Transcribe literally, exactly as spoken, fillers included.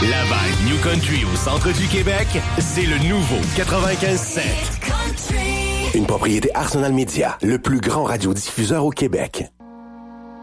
La vague New Country au centre du Québec, c'est le nouveau quatre-vingt-quinze sept. Une propriété Arsenal Media, le plus grand radiodiffuseur au Québec.